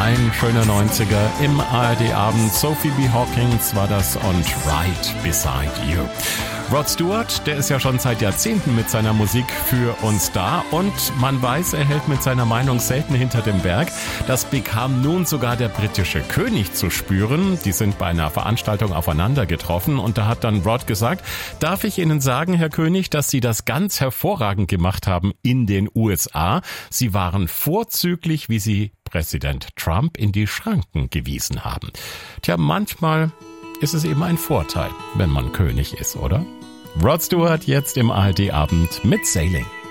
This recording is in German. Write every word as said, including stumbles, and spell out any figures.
Ein schöner neunziger im A R D-Abend. Sophie B. Hawkins war das und Right Beside You. Rod Stewart, der ist ja schon seit Jahrzehnten mit seiner Musik für uns da und man weiß, er hält mit seiner Meinung selten hinter dem Berg. Das bekam nun sogar der britische König zu spüren. Die sind bei einer Veranstaltung aufeinander getroffen und da hat dann Rod gesagt, darf ich Ihnen sagen, Herr König, dass Sie das ganz hervorragend gemacht haben in den U S A. Sie waren vorzüglich, wie Sie Präsident Trump in die Schranken gewiesen haben. Tja, manchmal ist es eben ein Vorteil, wenn man König ist, oder? Rod Stewart jetzt im A R D-Abend mit Sailing.